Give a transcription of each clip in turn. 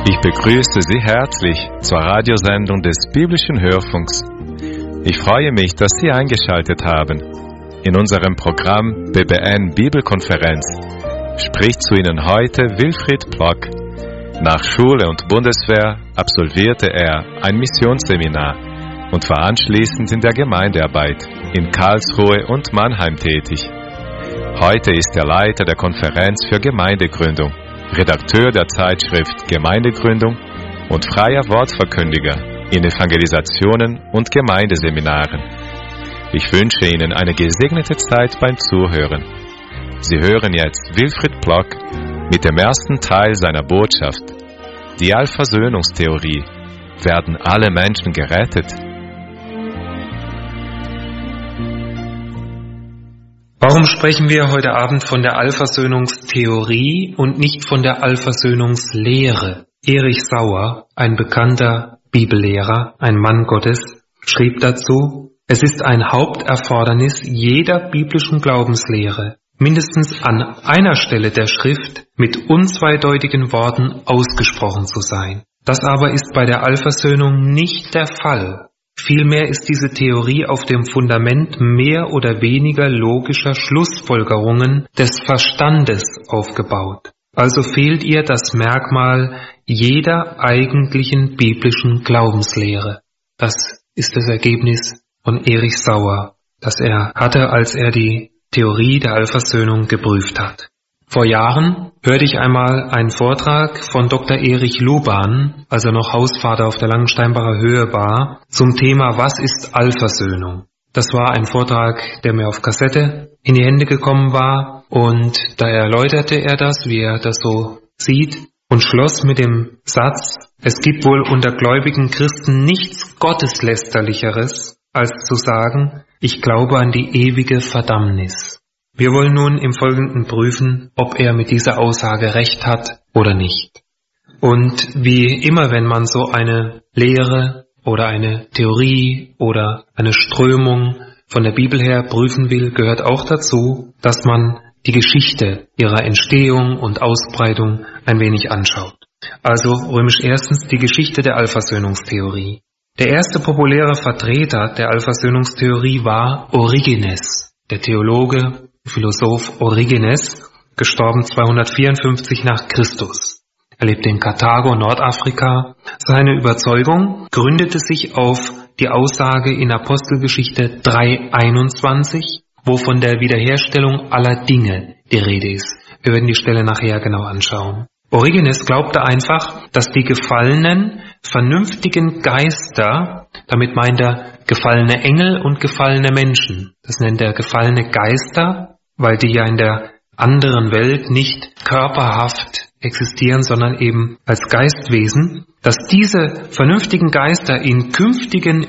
Ich begrüße Sie herzlich zur Radiosendung des Biblischen Hörfunks. Ich freue mich, dass Sie eingeschaltet haben. In unserem Programm BBN Bibelkonferenz spricht zu Ihnen heute Wilfried Plock. Nach Schule und Bundeswehr absolvierte er ein Missionsseminar und war anschließend in der Gemeindearbeit in Karlsruhe und Mannheim tätig. Heute ist er Leiter der Konferenz für Gemeindegründung, Redakteur der Zeitschrift Gemeindegründung und freier Wortverkündiger in Evangelisationen und Gemeindeseminaren. Ich wünsche Ihnen eine gesegnete Zeit beim Zuhören. Sie hören jetzt Wilfried Plock mit dem ersten Teil seiner Botschaft. Die Allversöhnungstheorie. Werden alle Menschen gerettet? Warum sprechen wir heute Abend von der Allversöhnungstheorie und nicht von der Allversöhnungslehre? Erich Sauer, ein bekannter Bibellehrer, ein Mann Gottes, schrieb dazu: Es ist ein Haupterfordernis jeder biblischen Glaubenslehre, mindestens an einer Stelle der Schrift mit unzweideutigen Worten ausgesprochen zu sein. Das aber ist bei der Allversöhnung nicht der Fall. Vielmehr ist diese Theorie auf dem Fundament mehr oder weniger logischer Schlussfolgerungen des Verstandes aufgebaut. Also fehlt ihr das Merkmal jeder eigentlichen biblischen Glaubenslehre. Das ist das Ergebnis von Erich Sauer, das er hatte, als er die Theorie der Allversöhnung geprüft hat. Vor Jahren hörte ich einmal einen Vortrag von Dr. Erich Luban, als er noch Hausvater auf der Langensteinbacher Höhe war, zum Thema Was ist Allversöhnung? Das war ein Vortrag, der mir auf Kassette in die Hände gekommen war, und da erläuterte er das, wie er das so sieht, und schloss mit dem Satz: Es gibt wohl unter gläubigen Christen nichts Gotteslästerlicheres, als zu sagen, ich glaube an die ewige Verdammnis. Wir wollen nun im Folgenden prüfen, ob er mit dieser Aussage recht hat oder nicht. Und wie immer, wenn man so eine Lehre oder eine Theorie oder eine Strömung von der Bibel her prüfen will, gehört auch dazu, dass man die Geschichte ihrer Entstehung und Ausbreitung ein wenig anschaut. Also römisch erstens die Geschichte der Allversöhnungstheorie. Der erste populäre Vertreter der Allversöhnungstheorie war Origenes, der Theologe, Philosoph Origenes, gestorben 254 nach Christus. Er lebte in Karthago, Nordafrika. Seine Überzeugung gründete sich auf die Aussage in Apostelgeschichte 3,21, wo von der Wiederherstellung aller Dinge die Rede ist. Wir werden die Stelle nachher genau anschauen. Origenes glaubte einfach, dass die gefallenen, vernünftigen Geister, damit meint er gefallene Engel und gefallene Menschen, das nennt er gefallene Geister, weil die ja in der anderen Welt nicht körperhaft existieren, sondern eben als Geistwesen, dass diese vernünftigen Geister in künftigen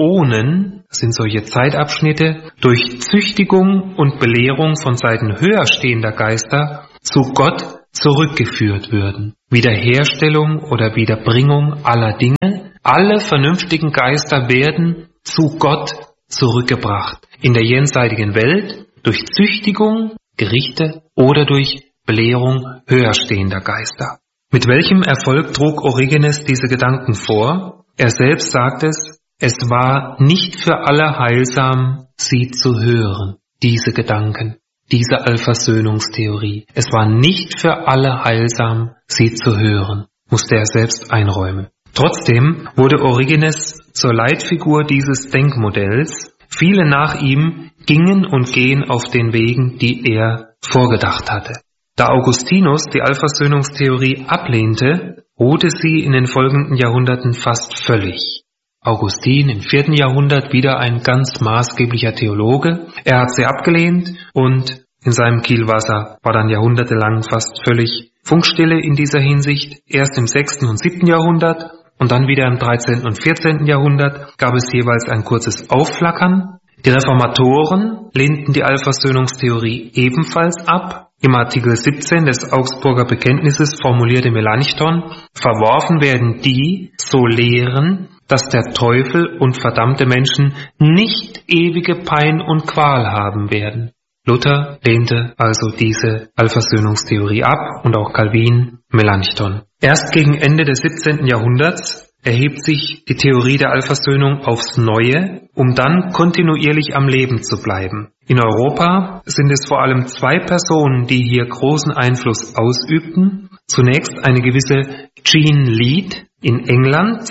Äonen, das sind solche Zeitabschnitte, durch Züchtigung und Belehrung von Seiten höher stehender Geister zu Gott zurückgeführt würden. Wiederherstellung oder Wiederbringung aller Dinge. Alle vernünftigen Geister werden zu Gott zurückgebracht. In der jenseitigen Welt durch Züchtigung, Gerichte oder durch Belehrung höher stehender Geister. Mit welchem Erfolg trug Origenes diese Gedanken vor? Er selbst sagt es war nicht für alle heilsam, sie zu hören, diese Gedanken, diese Allversöhnungstheorie. Es war nicht für alle heilsam, sie zu hören, musste er selbst einräumen. Trotzdem wurde Origenes zur Leitfigur dieses Denkmodells. Viele nach ihm gingen und gehen auf den Wegen, die er vorgedacht hatte. Da Augustinus die Allversöhnungstheorie ablehnte, ruhte sie in den folgenden Jahrhunderten fast völlig. Augustin im 4. Jahrhundert, wieder ein ganz maßgeblicher Theologe. Er hat sie abgelehnt und in seinem Kielwasser war dann jahrhundertelang fast völlig Funkstille in dieser Hinsicht. Erst im 6. und 7. Jahrhundert und dann wieder im 13. und 14. Jahrhundert gab es jeweils ein kurzes Aufflackern. Die Reformatoren lehnten die Allversöhnungstheorie ebenfalls ab. Im Artikel 17 des Augsburger Bekenntnisses formulierte Melanchthon: Verworfen werden die, so lehren, dass der Teufel und verdammte Menschen nicht ewige Pein und Qual haben werden. Luther lehnte also diese Allversöhnungstheorie ab und auch Calvin, Melanchthon. Erst gegen Ende des 17. Jahrhunderts erhebt sich die Theorie der Allversöhnung aufs Neue, um dann kontinuierlich am Leben zu bleiben. In Europa sind es vor allem zwei Personen, die hier großen Einfluss ausübten. Zunächst eine gewisse Jean Lead in England,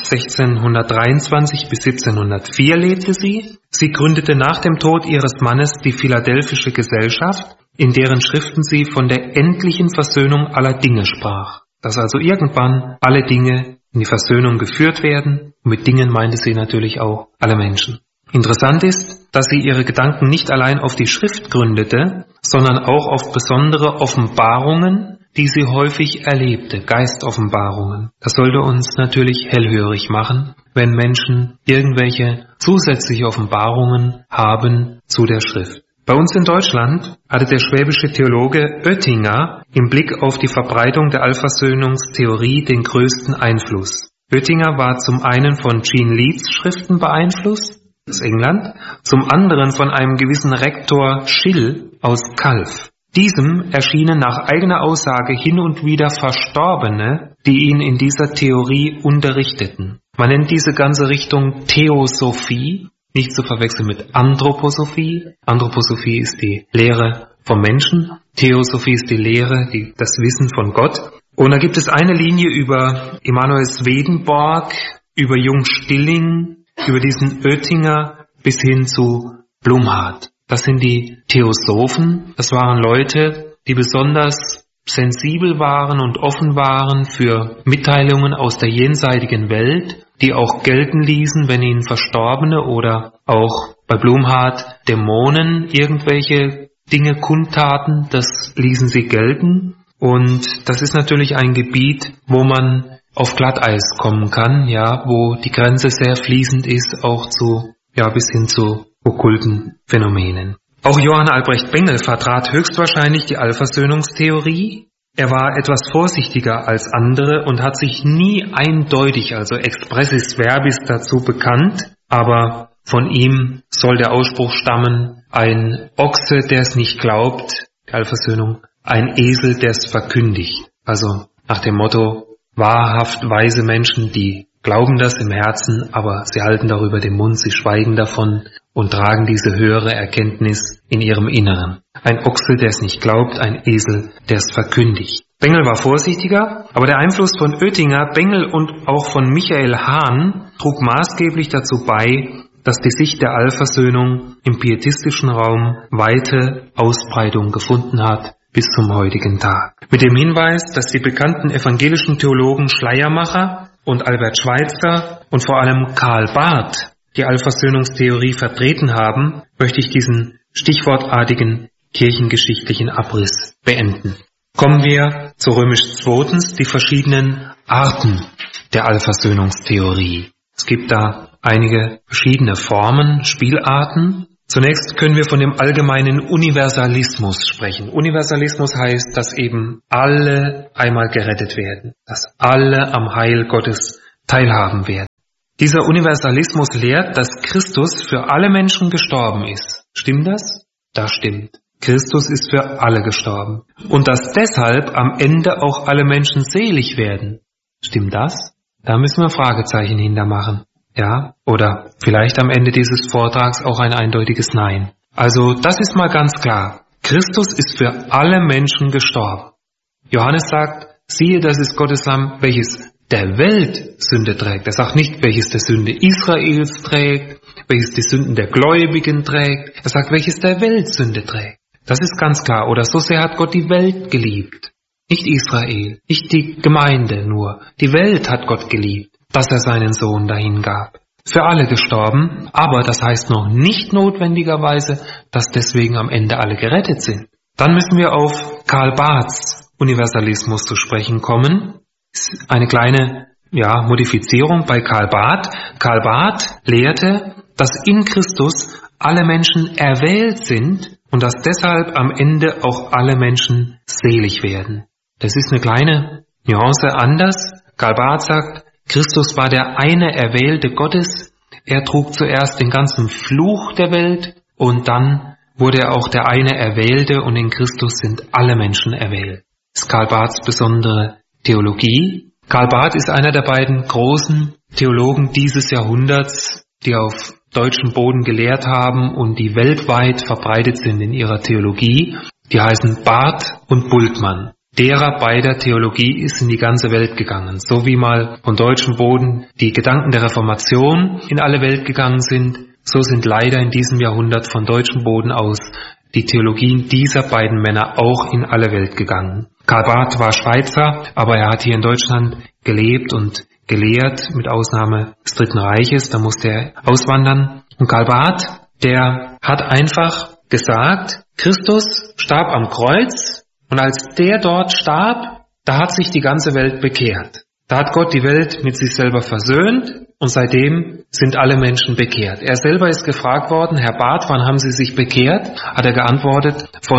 1623 bis 1704 lebte sie. Sie gründete nach dem Tod ihres Mannes die Philadelphische Gesellschaft, in deren Schriften sie von der endlichen Versöhnung aller Dinge sprach. Dass also irgendwann alle Dinge in die Versöhnung geführt werden. Und mit Dingen meinte sie natürlich auch alle Menschen. Interessant ist, dass sie ihre Gedanken nicht allein auf die Schrift gründete, sondern auch auf besondere Offenbarungen, die sie häufig erlebte, Geistoffenbarungen. Das sollte uns natürlich hellhörig machen, wenn Menschen irgendwelche zusätzliche Offenbarungen haben zu der Schrift. Bei uns in Deutschland hatte der schwäbische Theologe Oettinger im Blick auf die Verbreitung der Allversöhnungstheorie den größten Einfluss. Oettinger war zum einen von Jean Leads Schriften beeinflusst, aus England, zum anderen von einem gewissen Rektor Schill aus Calw. Diesem erschienen nach eigener Aussage hin und wieder Verstorbene, die ihn in dieser Theorie unterrichteten. Man nennt diese ganze Richtung Theosophie, nicht zu verwechseln mit Anthroposophie. Anthroposophie ist die Lehre vom Menschen, Theosophie ist die Lehre, das Wissen von Gott. Und da gibt es eine Linie über Emanuel Swedenborg, über Jung Stilling, über diesen Oettinger bis hin zu Blumhardt. Das sind die Theosophen. Das waren Leute, die besonders sensibel waren und offen waren für Mitteilungen aus der jenseitigen Welt, die auch gelten ließen, wenn ihnen Verstorbene oder auch bei Blumhardt Dämonen irgendwelche Dinge kundtaten. Das ließen sie gelten. Und das ist natürlich ein Gebiet, wo man auf Glatteis kommen kann, ja, wo die Grenze sehr fließend ist, auch bis hin zu okkulten Phänomenen. Auch Johann Albrecht Bengel vertrat höchstwahrscheinlich die Allversöhnungstheorie. Er war etwas vorsichtiger als andere und hat sich nie eindeutig, also expressis verbis, dazu bekannt, aber von ihm soll der Ausspruch stammen, ein Ochse, der es nicht glaubt, die Allversöhnung, ein Esel, der es verkündigt. Also nach dem Motto, wahrhaft weise Menschen, die glauben das im Herzen, aber sie halten darüber den Mund, sie schweigen davon und tragen diese höhere Erkenntnis in ihrem Inneren. Ein Ochse, der es nicht glaubt, ein Esel, der es verkündigt. Bengel war vorsichtiger, aber der Einfluss von Oettinger, Bengel und auch von Michael Hahn trug maßgeblich dazu bei, dass die Sicht der Allversöhnung im pietistischen Raum weite Ausbreitung gefunden hat bis zum heutigen Tag. Mit dem Hinweis, dass die bekannten evangelischen Theologen Schleiermacher und Albert Schweitzer und vor allem Karl Barth die Allversöhnungstheorie vertreten haben, möchte ich diesen stichwortartigen kirchengeschichtlichen Abriss beenden. Kommen wir zu römisch 2, die verschiedenen Arten der Allversöhnungstheorie. Es gibt da einige verschiedene Formen, Spielarten. Zunächst können wir von dem allgemeinen Universalismus sprechen. Universalismus heißt, dass eben alle einmal gerettet werden, dass alle am Heil Gottes teilhaben werden. Dieser Universalismus lehrt, dass Christus für alle Menschen gestorben ist. Stimmt das? Das stimmt. Christus ist für alle gestorben. Und dass deshalb am Ende auch alle Menschen selig werden. Stimmt das? Da müssen wir Fragezeichen hintermachen. Ja, oder vielleicht am Ende dieses Vortrags auch ein eindeutiges Nein. Also das ist mal ganz klar. Christus ist für alle Menschen gestorben. Johannes sagt, siehe, das ist Gottes Lamm, welches der Welt Sünde trägt. Er sagt nicht, welches der Sünde Israels trägt, welches die Sünden der Gläubigen trägt. Er sagt, welches der Welt Sünde trägt. Das ist ganz klar. Oder so sehr hat Gott die Welt geliebt. Nicht Israel, nicht die Gemeinde nur. Die Welt hat Gott geliebt, dass er seinen Sohn dahin gab. Für alle gestorben, aber das heißt noch nicht notwendigerweise, dass deswegen am Ende alle gerettet sind. Dann müssen wir auf Karl Barths Universalismus zu sprechen kommen. Eine kleine Modifizierung bei Karl Barth. Karl Barth lehrte, dass in Christus alle Menschen erwählt sind und dass deshalb am Ende auch alle Menschen selig werden. Das ist eine kleine Nuance anders. Karl Barth sagt, Christus war der eine Erwählte Gottes. Er trug zuerst den ganzen Fluch der Welt und dann wurde auch der eine Erwählte und in Christus sind alle Menschen erwählt. Das ist Karl Barths besondere Theologie. Karl Barth ist einer der beiden großen Theologen dieses Jahrhunderts, die auf deutschem Boden gelehrt haben und die weltweit verbreitet sind in ihrer Theologie. Die heißen Barth und Bultmann. Derer beider Theologie ist in die ganze Welt gegangen. So wie mal von deutschem Boden die Gedanken der Reformation in alle Welt gegangen sind, so sind leider in diesem Jahrhundert von deutschem Boden aus die Theologien dieser beiden Männer auch in alle Welt gegangen. Karl Barth war Schweizer, aber er hat hier in Deutschland gelebt und gelehrt, mit Ausnahme des Dritten Reiches, da musste er auswandern. Und Karl Barth, der hat einfach gesagt, Christus starb am Kreuz, und als der dort starb, da hat sich die ganze Welt bekehrt. Da hat Gott die Welt mit sich selber versöhnt und seitdem sind alle Menschen bekehrt. Er selber ist gefragt worden, Herr Barth, wann haben Sie sich bekehrt? Hat er geantwortet, vor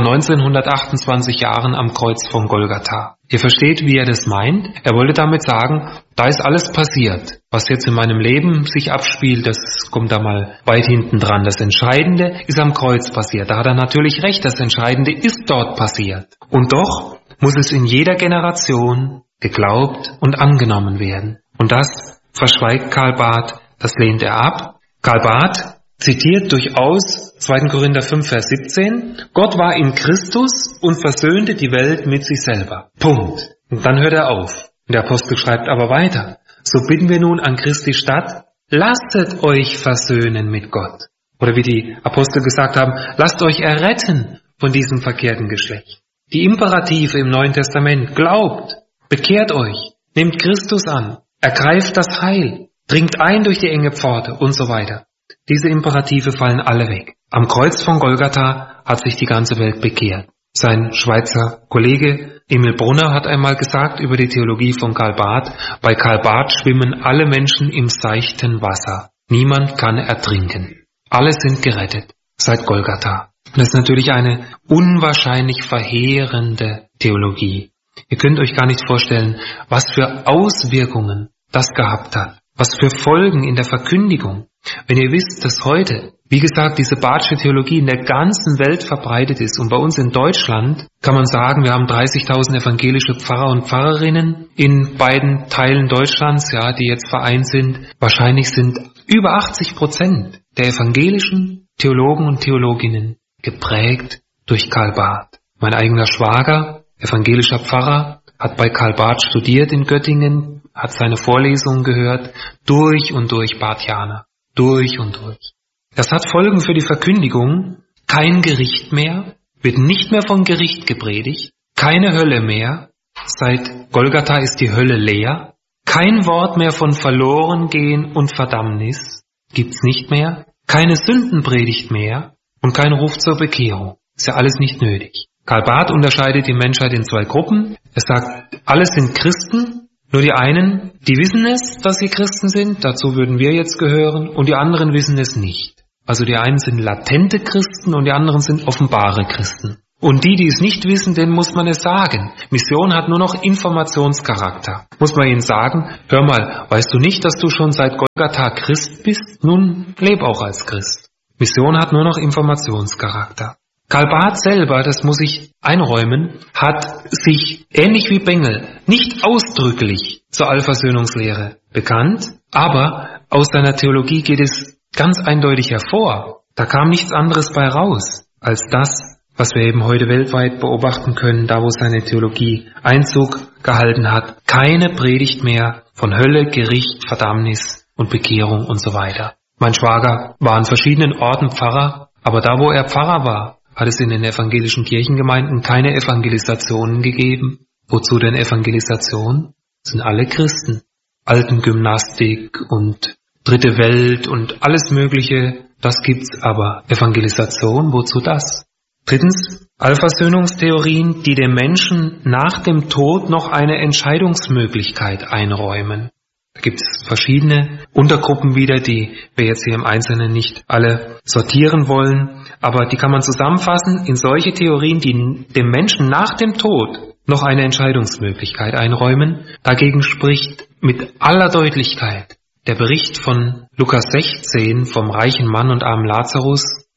1928 Jahren am Kreuz von Golgatha. Ihr versteht, wie er das meint. Er wollte damit sagen, da ist alles passiert. Was jetzt in meinem Leben sich abspielt, das kommt da mal weit hinten dran. Das Entscheidende ist am Kreuz passiert. Da hat er natürlich recht, das Entscheidende ist dort passiert. Und doch muss es in jeder Generation geglaubt und angenommen werden. Und das verschweigt Karl Barth, das lehnt er ab. Karl Barth zitiert durchaus 2. Korinther 5, Vers 17, Gott war in Christus und versöhnte die Welt mit sich selber. Punkt. Und dann hört er auf. Und der Apostel schreibt aber weiter. So bitten wir nun an Christi statt, lasset euch versöhnen mit Gott. Oder wie die Apostel gesagt haben, lasst euch erretten von diesem verkehrten Geschlecht. Die Imperative im Neuen Testament, glaubt, bekehrt euch, nehmt Christus an, ergreift das Heil, dringt ein durch die enge Pforte und so weiter. Diese Imperative fallen alle weg. Am Kreuz von Golgatha hat sich die ganze Welt bekehrt. Sein Schweizer Kollege Emil Brunner hat einmal gesagt über die Theologie von Karl Barth, bei Karl Barth schwimmen alle Menschen im seichten Wasser. Niemand kann ertrinken. Alle sind gerettet seit Golgatha. Das ist natürlich eine unwahrscheinlich verheerende Theologie. Ihr könnt euch gar nicht vorstellen, was für Auswirkungen das gehabt hat, was für Folgen in der Verkündigung. Wenn ihr wisst, dass heute, wie gesagt, diese Barthsche Theologie in der ganzen Welt verbreitet ist und bei uns in Deutschland kann man sagen, wir haben 30.000 evangelische Pfarrer und Pfarrerinnen in beiden Teilen Deutschlands, ja, die jetzt vereint sind. Wahrscheinlich sind über 80% der evangelischen Theologen und Theologinnen geprägt durch Karl Barth. Mein eigener Schwager, evangelischer Pfarrer, hat bei Karl Barth studiert in Göttingen, hat seine Vorlesungen gehört, durch und durch Barthianer. Durch und durch. Das hat Folgen für die Verkündigung. Kein Gericht mehr, wird nicht mehr von Gericht gepredigt, keine Hölle mehr. Seit Golgatha ist die Hölle leer. Kein Wort mehr von Verlorengehen und Verdammnis gibt's nicht mehr. Keine Sündenpredigt mehr und kein Ruf zur Bekehrung. Ist ja alles nicht nötig. Karl Barth unterscheidet die Menschheit in zwei Gruppen. Er sagt, alle sind Christen. Nur die einen, die wissen es, dass sie Christen sind, dazu würden wir jetzt gehören, und die anderen wissen es nicht. Also die einen sind latente Christen und die anderen sind offenbare Christen. Und die es nicht wissen, denen muss man es sagen. Mission hat nur noch Informationscharakter. Muss man ihnen sagen, hör mal, weißt du nicht, dass du schon seit Golgatha Christ bist? Nun, leb auch als Christ. Mission hat nur noch Informationscharakter. Karl Barth selber, das muss ich einräumen, hat sich, ähnlich wie Bengel, nicht ausdrücklich zur Allversöhnungslehre bekannt, aber aus seiner Theologie geht es ganz eindeutig hervor. Da kam nichts anderes bei raus, als das, was wir eben heute weltweit beobachten können, da wo seine Theologie Einzug gehalten hat. Keine Predigt mehr von Hölle, Gericht, Verdammnis und Bekehrung und so weiter. Mein Schwager war an verschiedenen Orten Pfarrer, aber da wo er Pfarrer war, hat es in den evangelischen Kirchengemeinden keine Evangelisationen gegeben. Wozu denn Evangelisation? Das sind alle Christen. Altengymnastik und Dritte Welt und alles Mögliche, das gibt's, aber Evangelisation, wozu das? Drittens, Allversöhnungstheorien, die dem Menschen nach dem Tod noch eine Entscheidungsmöglichkeit einräumen. Da gibt es verschiedene Untergruppen wieder, die wir jetzt hier im Einzelnen nicht alle sortieren wollen, aber die kann man zusammenfassen in solche Theorien, die dem Menschen nach dem Tod noch eine Entscheidungsmöglichkeit einräumen. Dagegen spricht mit aller Deutlichkeit der Bericht von Lukas 16 vom reichen Mann und armen Lazarus.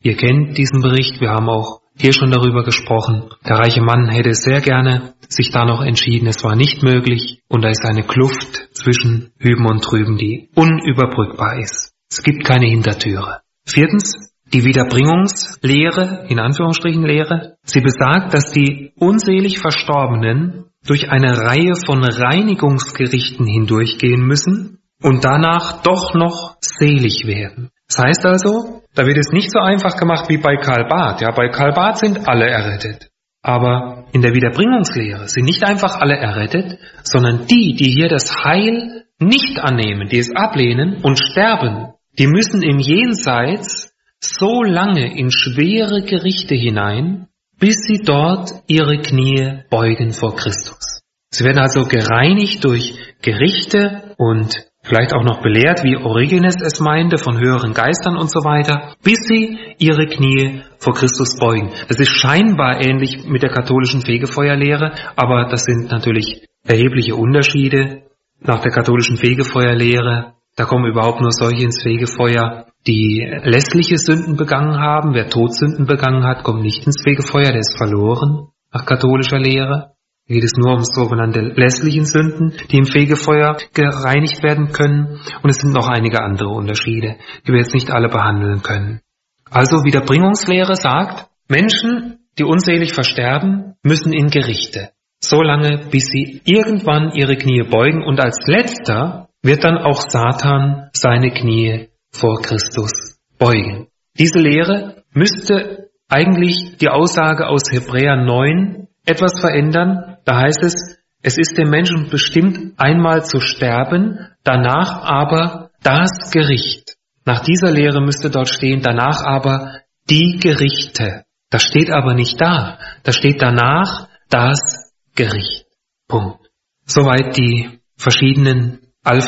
Ihr kennt diesen Bericht, wir haben auch hier schon darüber gesprochen. Der reiche Mann hätte sehr gerne sich da noch entschieden, es war nicht möglich und da ist eine Kluft zwischen hüben und drüben, die unüberbrückbar ist. Es gibt keine Hintertüre. 4. Die Wiederbringungslehre, in Anführungsstrichen Lehre. Sie besagt, dass die unselig Verstorbenen durch eine Reihe von Reinigungsgerichten hindurchgehen müssen und danach doch noch selig werden. Das heißt also, da wird es nicht so einfach gemacht wie bei Karl Barth. Ja, bei Karl Barth sind alle errettet. Aber in der Wiederbringungslehre sind nicht einfach alle errettet, sondern die hier das Heil nicht annehmen, die es ablehnen und sterben, die müssen im Jenseits so lange in schwere Gerichte hinein, bis sie dort ihre Knie beugen vor Christus. Sie werden also gereinigt durch Gerichte und vielleicht auch noch belehrt, wie Origenes es meinte, von höheren Geistern und so weiter, bis sie ihre Knie vor Christus beugen. Das ist scheinbar ähnlich mit der katholischen Fegefeuerlehre, aber das sind natürlich erhebliche Unterschiede. Nach der katholischen Fegefeuerlehre, da kommen überhaupt nur solche ins Fegefeuer, die lässliche Sünden begangen haben. Wer Todsünden begangen hat, kommt nicht ins Fegefeuer, der ist verloren nach katholischer Lehre. Da geht es nur um sogenannte lässlichen Sünden, die im Fegefeuer gereinigt werden können. Und es sind noch einige andere Unterschiede, die wir jetzt nicht alle behandeln können. Also Wiederbringungslehre sagt, Menschen, die unselig versterben, müssen in Gerichte. So lange, bis sie irgendwann ihre Knie beugen. Und als letzter wird dann auch Satan seine Knie vor Christus beugen. Diese Lehre müsste eigentlich die Aussage aus Hebräer 9 etwas verändern. Da heißt es, es ist dem Menschen bestimmt, einmal zu sterben, danach aber das Gericht. Nach dieser Lehre müsste dort stehen, danach aber die Gerichte. Das steht aber nicht da. Da steht danach das Gericht. Punkt. Soweit die verschiedenen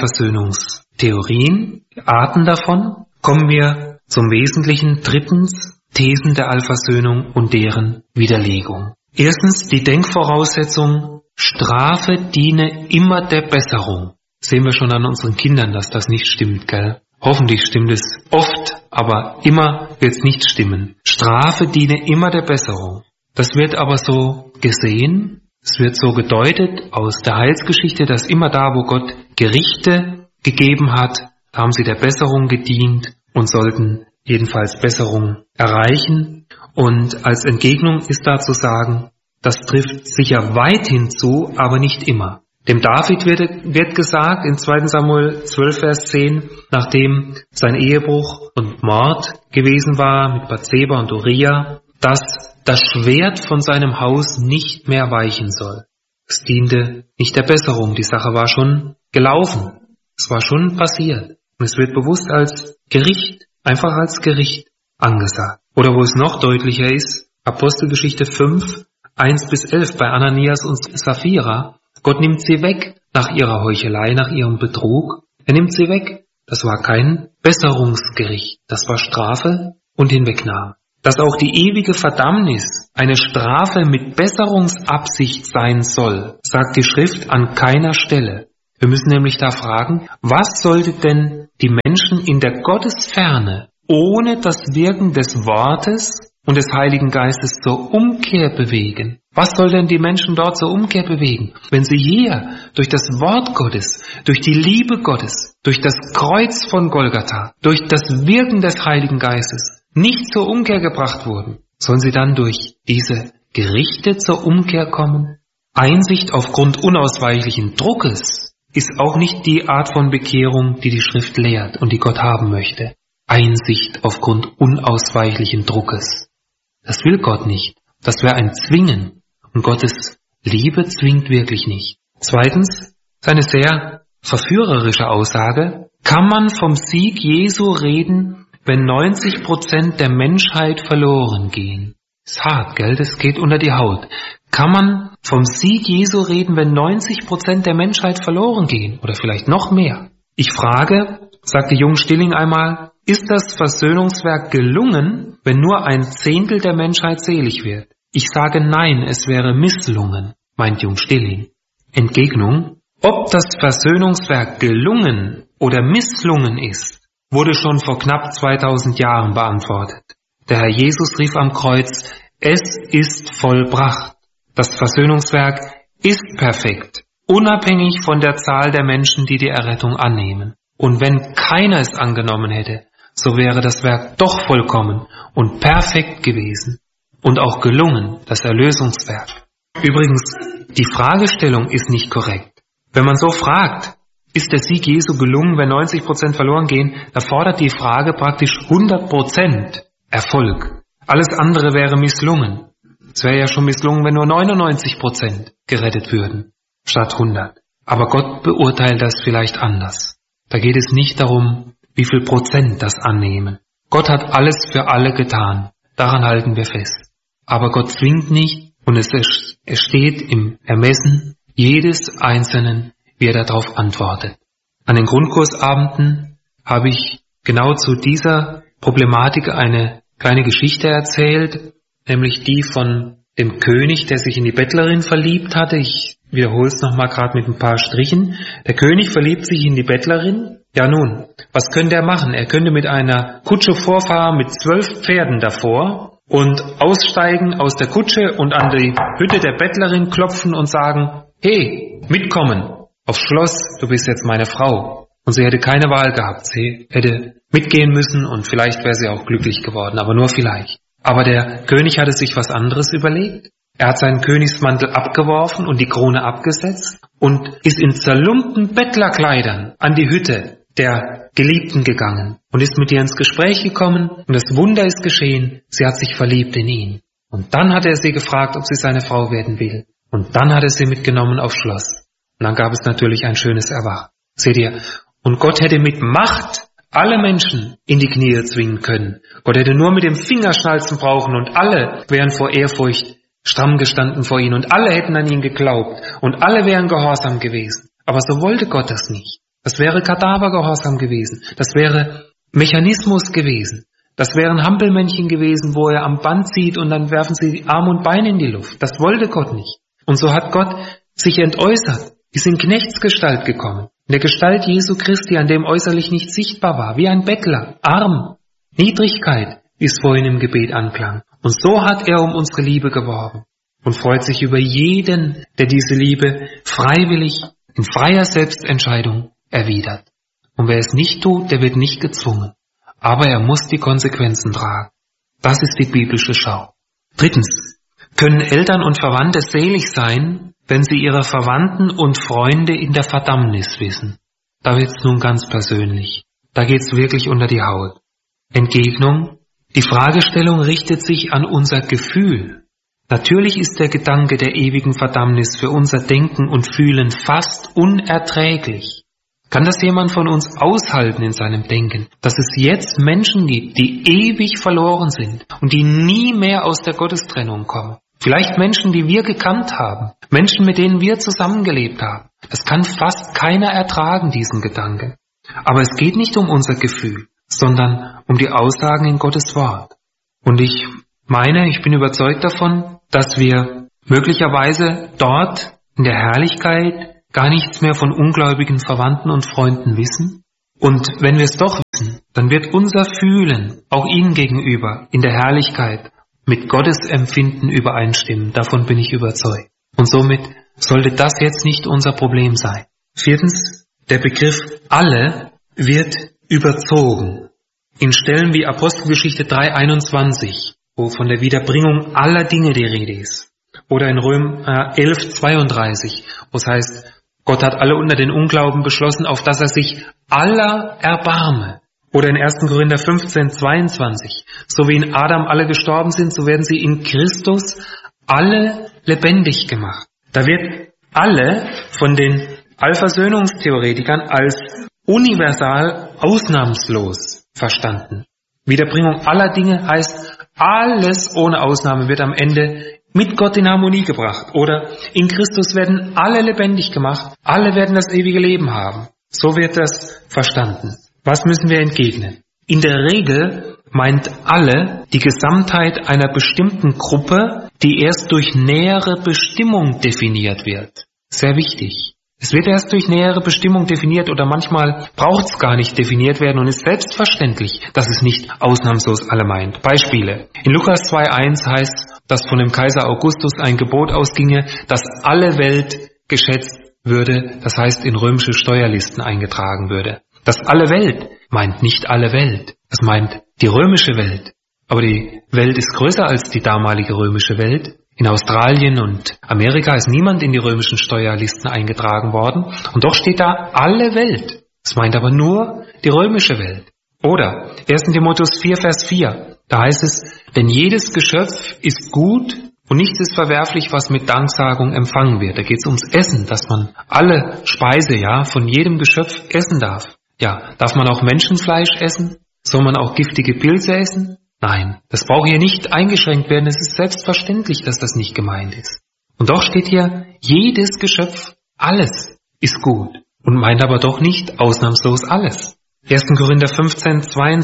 Allversöhnungstheorien, Arten davon. Kommen wir zum Wesentlichen. 3. Thesen der Allversöhnung und deren Widerlegung. 1. Die Denkvoraussetzung, Strafe diene immer der Besserung. Sehen wir schon an unseren Kindern, dass das nicht stimmt, gell? Hoffentlich stimmt es oft, aber immer wird es nicht stimmen. Strafe diene immer der Besserung. Das wird aber so gesehen, es wird so gedeutet aus der Heilsgeschichte, dass immer da, wo Gott Gerichte gegeben hat, da haben sie der Besserung gedient und sollten jedenfalls Besserung erreichen. Und als Entgegnung ist da zu sagen, das trifft sicher weithin zu, aber nicht immer. Dem David wird gesagt in 2. Samuel 12, Vers 10, nachdem sein Ehebruch und Mord gewesen war mit Bathseba und Uriah, dass das Schwert von seinem Haus nicht mehr weichen soll. Es diente nicht der Besserung, die Sache war schon gelaufen, es war schon passiert. Und es wird bewusst als Gericht, einfach als Gericht angesagt. Oder wo es noch deutlicher ist, Apostelgeschichte 5, 1-11 bei Ananias und Sapphira. Gott nimmt sie weg nach ihrer Heuchelei, nach ihrem Betrug. Er nimmt sie weg. Das war kein Besserungsgericht, das war Strafe und Hinwegnahme. Dass auch die ewige Verdammnis eine Strafe mit Besserungsabsicht sein soll, sagt die Schrift an keiner Stelle. Wir müssen nämlich da fragen, was sollte denn die Menschen in der Gottesferne ohne das Wirken des Wortes und des Heiligen Geistes zur Umkehr bewegen? Was soll denn die Menschen dort zur Umkehr bewegen, wenn sie hier durch das Wort Gottes, durch die Liebe Gottes, durch das Kreuz von Golgatha, durch das Wirken des Heiligen Geistes nicht zur Umkehr gebracht wurden? Sollen sie dann durch diese Gerichte zur Umkehr kommen? Einsicht aufgrund unausweichlichen Druckes ist auch nicht die Art von Bekehrung, die die Schrift lehrt und die Gott haben möchte. Einsicht aufgrund unausweichlichen Druckes. Das will Gott nicht. Das wäre ein Zwingen. Und Gottes Liebe zwingt wirklich nicht. 2. Seine sehr verführerische Aussage. Kann man vom Sieg Jesu reden, wenn 90% der Menschheit verloren gehen? Ist hart, gell? Das geht unter die Haut. Kann man vom Sieg Jesu reden, wenn 90% der Menschheit verloren gehen? Oder vielleicht noch mehr? Ich frage, sagte Jung Stilling einmal, ist das Versöhnungswerk gelungen, wenn nur 1/10 der Menschheit selig wird? Ich sage nein, es wäre misslungen, meint Jung Stilling. Entgegnung, ob das Versöhnungswerk gelungen oder misslungen ist, wurde schon vor knapp 2000 Jahren beantwortet. Der Herr Jesus rief am Kreuz, es ist vollbracht. Das Versöhnungswerk ist perfekt, unabhängig von der Zahl der Menschen, die die Errettung annehmen. Und wenn keiner es angenommen hätte, so wäre das Werk doch vollkommen und perfekt gewesen und auch gelungen, das Erlösungswerk. Übrigens, die Fragestellung ist nicht korrekt. Wenn man so fragt, ist der Sieg Jesu gelungen, wenn 90% verloren gehen, da fordert die Frage praktisch 100% Erfolg. Alles andere wäre misslungen. Es wäre ja schon misslungen, wenn nur 99% gerettet würden, statt 100. Aber Gott beurteilt das vielleicht anders. Da geht es nicht darum, wie viel Prozent das annehmen. Gott hat alles für alle getan. Daran halten wir fest. Aber Gott zwingt nicht und es steht im Ermessen jedes Einzelnen, wie er darauf antwortet. An den Grundkursabenden habe ich genau zu dieser Problematik eine kleine Geschichte erzählt, nämlich die von dem König, der sich in die Bettlerin verliebt hatte. Ich wiederhole es nochmal gerade mit ein paar Strichen. Der König verliebt sich in die Bettlerin. Ja nun, was könnte er machen? Er könnte mit einer Kutsche vorfahren mit 12 Pferden davor und aussteigen aus der Kutsche und an die Hütte der Bettlerin klopfen und sagen, hey, mitkommen aufs Schloss, du bist jetzt meine Frau. Und sie hätte keine Wahl gehabt. Sie hätte mitgehen müssen und vielleicht wäre sie auch glücklich geworden, aber nur vielleicht. Aber der König hatte sich was anderes überlegt. Er hat seinen Königsmantel abgeworfen und die Krone abgesetzt und ist in zerlumpten Bettlerkleidern an die Hütte der Geliebten gegangen und ist mit ihr ins Gespräch gekommen und das Wunder ist geschehen, sie hat sich verliebt in ihn. Und dann hat er sie gefragt, ob sie seine Frau werden will. Und dann hat er sie mitgenommen aufs Schloss. Und dann gab es natürlich ein schönes Erwachen. Seht ihr? Und Gott hätte mit Macht alle Menschen in die Knie zwingen können. Gott hätte nur mit dem Fingerschnalzen brauchen und alle wären vor Ehrfurcht stramm gestanden vor ihn und alle hätten an ihn geglaubt und alle wären gehorsam gewesen. Aber so wollte Gott das nicht. Das wäre Kadavergehorsam gewesen. Das wäre Mechanismus gewesen. Das wären Hampelmännchen gewesen, wo er am Band zieht und dann werfen sie Arm und Bein in die Luft. Das wollte Gott nicht. Und so hat Gott sich entäußert, ist in Knechtsgestalt gekommen. In der Gestalt Jesu Christi, an dem äußerlich nicht sichtbar war, wie ein Bettler, arm, Niedrigkeit, wie es vorhin im Gebet anklang. Und so hat er um unsere Liebe geworben und freut sich über jeden, der diese Liebe freiwillig, in freier Selbstentscheidung erwidert. Und wer es nicht tut, der wird nicht gezwungen. Aber er muss die Konsequenzen tragen. Das ist die biblische Schau. Drittens, können Eltern und Verwandte selig sein, wenn sie ihre Verwandten und Freunde in der Verdammnis wissen? Da wird's nun ganz persönlich. Da geht's wirklich unter die Haut. Entgegnung: Die Fragestellung richtet sich an unser Gefühl. Natürlich ist der Gedanke der ewigen Verdammnis für unser Denken und Fühlen fast unerträglich. Kann das jemand von uns aushalten in seinem Denken, dass es jetzt Menschen gibt, die ewig verloren sind und die nie mehr aus der Gottestrennung kommen? Vielleicht Menschen, die wir gekannt haben, Menschen, mit denen wir zusammengelebt haben. Das kann fast keiner ertragen, diesen Gedanken. Aber es geht nicht um unser Gefühl, sondern um die Aussagen in Gottes Wort. Und ich bin überzeugt davon, dass wir möglicherweise dort in der Herrlichkeit gar nichts mehr von ungläubigen Verwandten und Freunden wissen. Und wenn wir es doch wissen, dann wird unser Fühlen auch ihnen gegenüber in der Herrlichkeit mit Gottes Empfinden übereinstimmen. Davon bin ich überzeugt. Und somit sollte das jetzt nicht unser Problem sein. Viertens, der Begriff alle wird überzogen. In Stellen wie Apostelgeschichte 3,21, wo von der Wiederbringung aller Dinge die Rede ist. Oder in Römer 11,32, wo es heißt, Gott hat alle unter den Unglauben beschlossen, auf dass er sich aller erbarme. Oder in 1. Korinther 15,22, so wie in Adam alle gestorben sind, so werden sie in Christus alle lebendig gemacht. Da wird alle von den Allversöhnungstheoretikern als universal ausnahmslos verstanden. Wiederbringung aller Dinge heißt, alles ohne Ausnahme wird am Ende mit Gott in Harmonie gebracht. Oder in Christus werden alle lebendig gemacht, alle werden das ewige Leben haben. So wird das verstanden. Was müssen wir entgegnen? In der Regel meint alle die Gesamtheit einer bestimmten Gruppe, die erst durch nähere Bestimmung definiert wird. Sehr wichtig. Es wird erst durch nähere Bestimmung definiert oder manchmal braucht es gar nicht definiert werden und ist selbstverständlich, dass es nicht ausnahmslos alle meint. Beispiele. In Lukas 2,1 heißt, dass von dem Kaiser Augustus ein Gebot ausginge, dass alle Welt geschätzt würde, das heißt in römische Steuerlisten eingetragen würde. Das alle Welt meint nicht alle Welt, das meint die römische Welt. Aber die Welt ist größer als die damalige römische Welt. In Australien und Amerika ist niemand in die römischen Steuerlisten eingetragen worden. Und doch steht da alle Welt. Das meint aber nur die römische Welt. Oder 1. Timotheus 4, Vers 4. Da heißt es, denn jedes Geschöpf ist gut und nichts ist verwerflich, was mit Danksagung empfangen wird. Da geht es ums Essen, dass man alle Speise von jedem Geschöpf essen darf. Ja, darf man auch Menschenfleisch essen? Soll man auch giftige Pilze essen? Nein, das braucht hier nicht eingeschränkt werden. Es ist selbstverständlich, dass das nicht gemeint ist. Und doch steht hier, jedes Geschöpf, alles ist gut und meint aber doch nicht ausnahmslos alles. 1. Korinther 15,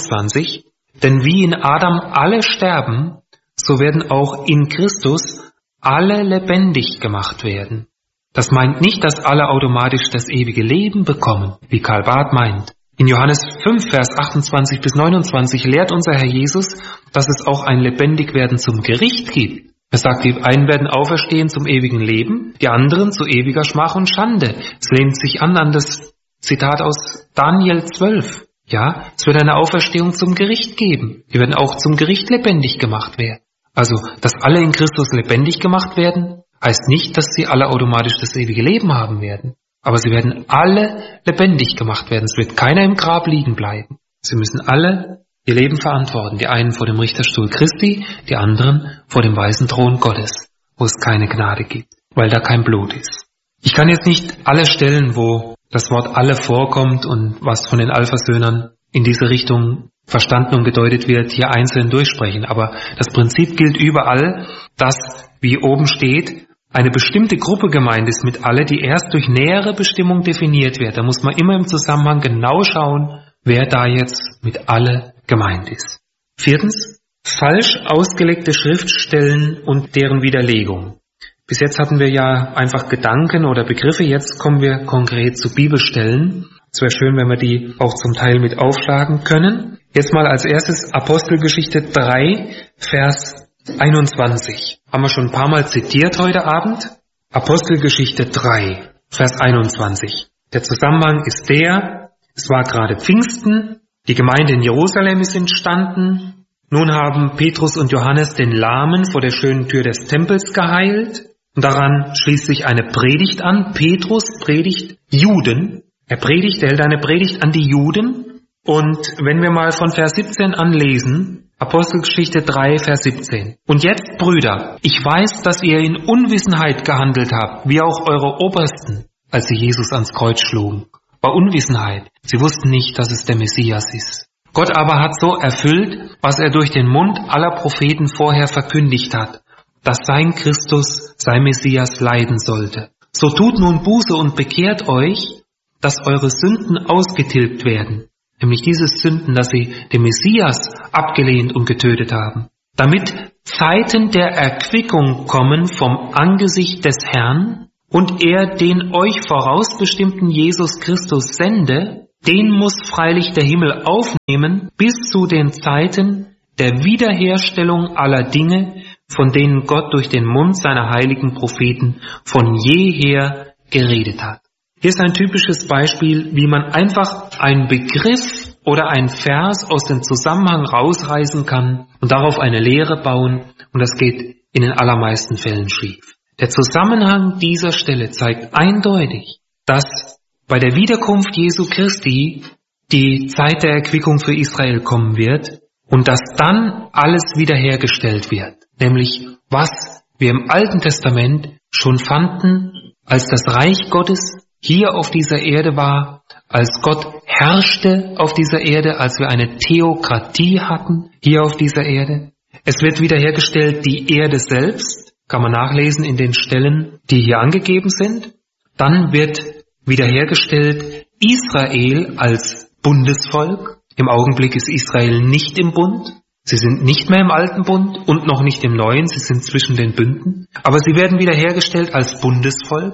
22, denn wie in Adam alle sterben, so werden auch in Christus alle lebendig gemacht werden. Das meint nicht, dass alle automatisch das ewige Leben bekommen, wie Karl Barth meint. In Johannes 5, Vers 28 bis 29 lehrt unser Herr Jesus, dass es auch ein Lebendigwerden zum Gericht gibt. Er sagt, die einen werden auferstehen zum ewigen Leben, die anderen zu ewiger Schmach und Schande. Es lehnt sich an das Zitat aus Daniel 12. Ja, es wird eine Auferstehung zum Gericht geben. Die werden auch zum Gericht lebendig gemacht werden. Also, dass alle in Christus lebendig gemacht werden, heißt nicht, dass sie alle automatisch das ewige Leben haben werden. Aber sie werden alle lebendig gemacht werden. Es wird keiner im Grab liegen bleiben. Sie müssen alle ihr Leben verantworten. Die einen vor dem Richterstuhl Christi, die anderen vor dem weißen Thron Gottes, wo es keine Gnade gibt, weil da kein Blut ist. Ich kann jetzt nicht alle Stellen, wo das Wort alle vorkommt und was von den Alphasöhnern in diese Richtung verstanden und gedeutet wird, hier einzeln durchsprechen. Aber das Prinzip gilt überall, dass, wie oben steht, eine bestimmte Gruppe gemeint ist mit alle, die erst durch nähere Bestimmung definiert wird. Da muss man immer im Zusammenhang genau schauen, wer da jetzt mit alle gemeint ist. 4. Falsch ausgelegte Schriftstellen und deren Widerlegung. Bis jetzt hatten wir ja einfach Gedanken oder Begriffe, jetzt kommen wir konkret zu Bibelstellen. Es wäre schön, wenn wir die auch zum Teil mit aufschlagen können. Jetzt mal als erstes Apostelgeschichte 3, Vers 21. Haben wir schon ein paar Mal zitiert heute Abend. Apostelgeschichte 3, Vers 21. Der Zusammenhang ist es war gerade Pfingsten, die Gemeinde in Jerusalem ist entstanden. Nun haben Petrus und Johannes den Lahmen vor der schönen Tür des Tempels geheilt. Und daran schließt sich eine Predigt an. Petrus predigt Juden. Er hält eine Predigt an die Juden. Und wenn wir mal von Vers 17 an lesen, Apostelgeschichte 3, Vers 17. Und jetzt, Brüder, ich weiß, dass ihr in Unwissenheit gehandelt habt, wie auch eure Obersten, als sie Jesus ans Kreuz schlugen. War Unwissenheit. Sie wussten nicht, dass es der Messias ist. Gott aber hat so erfüllt, was er durch den Mund aller Propheten vorher verkündigt hat, dass sein Christus, sein Messias leiden sollte. So tut nun Buße und bekehrt euch, dass eure Sünden ausgetilgt werden. Nämlich diese Sünden, dass sie den Messias abgelehnt und getötet haben. Damit Zeiten der Erquickung kommen vom Angesicht des Herrn und er den euch vorausbestimmten Jesus Christus sende, den muss freilich der Himmel aufnehmen bis zu den Zeiten der Wiederherstellung aller Dinge, von denen Gott durch den Mund seiner heiligen Propheten von jeher geredet hat. Hier ist ein typisches Beispiel, wie man einfach einen Begriff oder einen Vers aus dem Zusammenhang rausreißen kann und darauf eine Lehre bauen, und das geht in den allermeisten Fällen schief. Der Zusammenhang dieser Stelle zeigt eindeutig, dass bei der Wiederkunft Jesu Christi die Zeit der Erquickung für Israel kommen wird und dass dann alles wiederhergestellt wird, nämlich was wir im Alten Testament schon fanden, als das Reich Gottes hier auf dieser Erde war, als Gott herrschte auf dieser Erde, als wir eine Theokratie hatten hier auf dieser Erde. Es wird wiederhergestellt die Erde selbst, kann man nachlesen in den Stellen, die hier angegeben sind. Dann wird wiederhergestellt Israel als Bundesvolk. Im Augenblick ist Israel nicht im Bund. Sie sind nicht mehr im alten Bund und noch nicht im neuen. Sie sind zwischen den Bünden. Aber sie werden wiederhergestellt als Bundesvolk.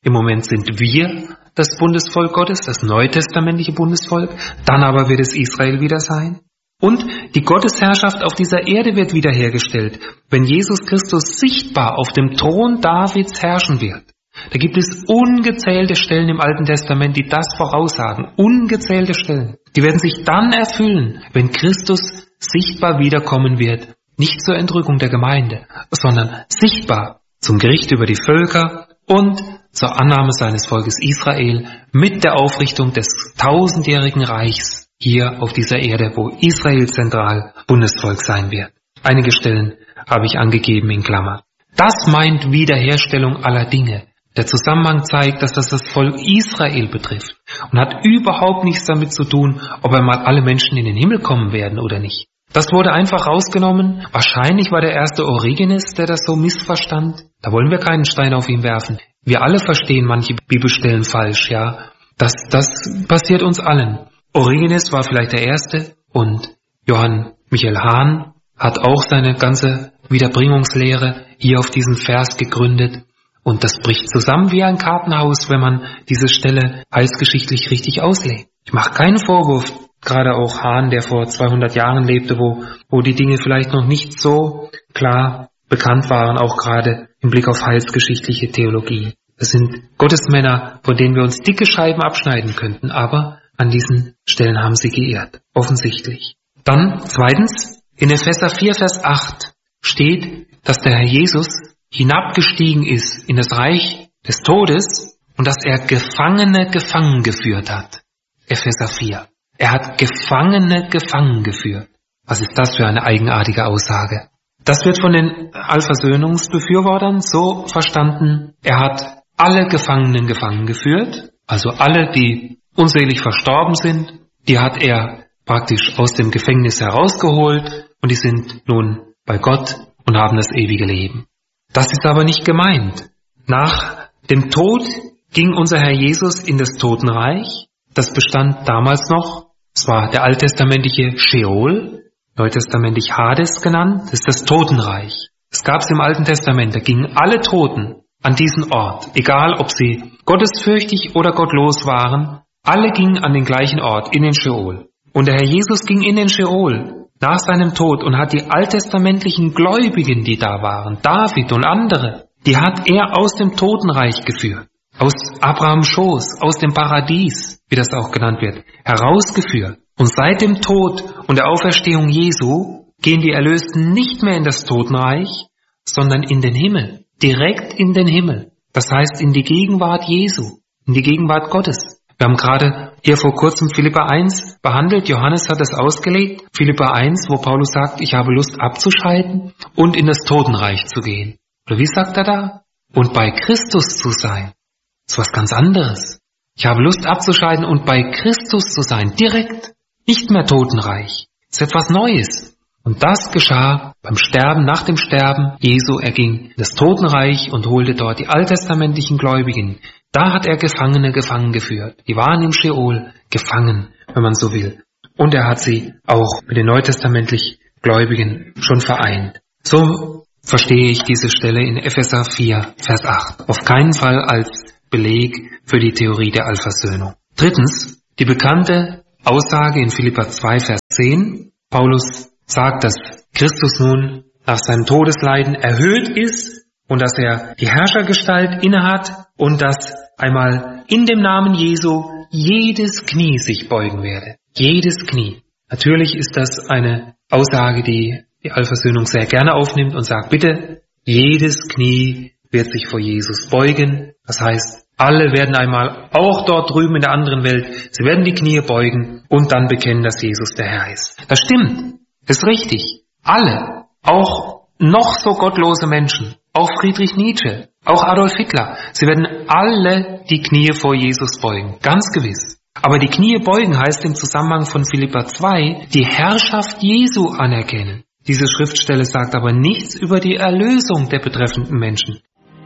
Im Moment sind wir das Bundesvolk Gottes, das neutestamentliche Bundesvolk. Dann aber wird es Israel wieder sein. Und die Gottesherrschaft auf dieser Erde wird wiederhergestellt, wenn Jesus Christus sichtbar auf dem Thron Davids herrschen wird. Da gibt es ungezählte Stellen im Alten Testament, die das voraussagen. Ungezählte Stellen. Die werden sich dann erfüllen, wenn Christus sichtbar wiederkommen wird. Nicht zur Entrückung der Gemeinde, sondern sichtbar zum Gericht über die Völker und zur Annahme seines Volkes Israel mit der Aufrichtung des 1000-jährigen Reichs hier auf dieser Erde, wo Israel zentral Bundesvolk sein wird. Einige Stellen habe ich angegeben in Klammern. Das meint Wiederherstellung aller Dinge. Der Zusammenhang zeigt, dass das Volk Israel betrifft und hat überhaupt nichts damit zu tun, ob einmal alle Menschen in den Himmel kommen werden oder nicht. Das wurde einfach rausgenommen. Wahrscheinlich war der erste Origenes, der das so missverstand. Da wollen wir keinen Stein auf ihn werfen. Wir alle verstehen manche Bibelstellen falsch, ja. Das passiert uns allen. Origenes war vielleicht der Erste und Johann Michael Hahn hat auch seine ganze Wiederbringungslehre hier auf diesen Vers gegründet. Und das bricht zusammen wie ein Kartenhaus, wenn man diese Stelle heilsgeschichtlich richtig auslegt. Ich mache keinen Vorwurf, gerade auch Hahn, der vor 200 Jahren lebte, wo die Dinge vielleicht noch nicht so klar bekannt waren, auch gerade im Blick auf heilsgeschichtliche Theologie. Das sind Gottesmänner, von denen wir uns dicke Scheiben abschneiden könnten, aber an diesen Stellen haben sie geirrt, offensichtlich. Dann zweitens, in Epheser 4, Vers 8 steht, dass der Herr Jesus hinabgestiegen ist in das Reich des Todes und dass er Gefangene gefangen geführt hat. Epheser 4. Er hat Gefangene gefangen geführt. Was ist das für eine eigenartige Aussage? Das wird von den Allversöhnungsbefürwortern so verstanden, er hat alle Gefangenen gefangen geführt, also alle, die unselig verstorben sind, die hat er praktisch aus dem Gefängnis herausgeholt und die sind nun bei Gott und haben das ewige Leben. Das ist aber nicht gemeint. Nach dem Tod ging unser Herr Jesus in das Totenreich. Das bestand damals noch. Es war der alttestamentliche Scheol, neutestamentlich Hades genannt. Das ist das Totenreich. Es gab es im Alten Testament. Da gingen alle Toten an diesen Ort, egal ob sie gottesfürchtig oder gottlos waren. Alle gingen an den gleichen Ort, in den Scheol. Und der Herr Jesus ging in den Scheol nach seinem Tod und hat die alttestamentlichen Gläubigen, die da waren, David und andere, die hat er aus dem Totenreich geführt, aus Abrahams Schoß, aus dem Paradies, wie das auch genannt wird, herausgeführt. Und seit dem Tod und der Auferstehung Jesu gehen die Erlösten nicht mehr in das Totenreich, sondern in den Himmel, direkt in den Himmel. Das heißt in die Gegenwart Jesu, in die Gegenwart Gottes. Wir haben gerade hier vor kurzem Philipper 1 behandelt. Johannes hat es ausgelegt. Philipper 1, wo Paulus sagt, ich habe Lust abzuscheiden und in das Totenreich zu gehen. Oder wie sagt er da? Und bei Christus zu sein. Das ist was ganz anderes. Ich habe Lust abzuscheiden und bei Christus zu sein. Direkt. Nicht mehr Totenreich. Das ist etwas Neues. Und das geschah beim Sterben, nach dem Sterben Jesu. Er ging in das Totenreich und holte dort die alttestamentlichen Gläubigen. Da hat er Gefangene gefangen geführt. Die waren im Scheol gefangen, wenn man so will. Und er hat sie auch mit den neutestamentlich Gläubigen schon vereint. So verstehe ich diese Stelle in Epheser 4, Vers 8. Auf keinen Fall als Beleg für die Theorie der Allversöhnung. Drittens, die bekannte Aussage in Philipper 2, Vers 10. Paulus sagt, dass Christus nun nach seinem Todesleiden erhöht ist und dass er die Herrschergestalt innehat und dass einmal in dem Namen Jesu jedes Knie sich beugen werde. Jedes Knie. Natürlich ist das eine Aussage, die die Allversöhnung sehr gerne aufnimmt und sagt, bitte, jedes Knie wird sich vor Jesus beugen. Das heißt, alle werden einmal, auch dort drüben in der anderen Welt, sie werden die Knie beugen und dann bekennen, dass Jesus der Herr ist. Das stimmt. Das ist richtig. Alle, auch noch so gottlose Menschen, auch Friedrich Nietzsche, auch Adolf Hitler, sie werden alle die Knie vor Jesus beugen. Ganz gewiss. Aber die Knie beugen heißt im Zusammenhang von Philipper 2, die Herrschaft Jesu anerkennen. Diese Schriftstelle sagt aber nichts über die Erlösung der betreffenden Menschen.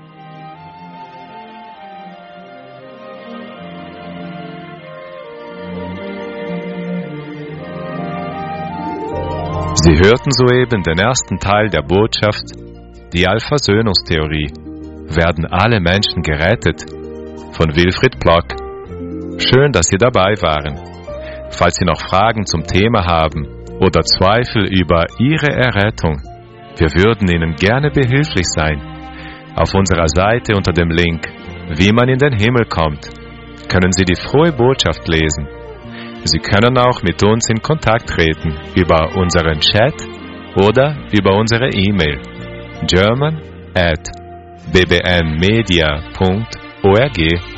Sie hörten soeben den ersten Teil der Botschaft, die Allversöhnungstheorie. Werden alle Menschen gerettet? von Wilfried Plock. Schön, dass Sie dabei waren. Falls Sie noch Fragen zum Thema haben oder Zweifel über Ihre Errettung, wir würden Ihnen gerne behilflich sein. Auf unserer Seite unter dem Link Wie man in den Himmel kommt, können Sie die frohe Botschaft lesen. Sie können auch mit uns in Kontakt treten über unseren Chat oder über unsere E-Mail german@bbnmedia.org.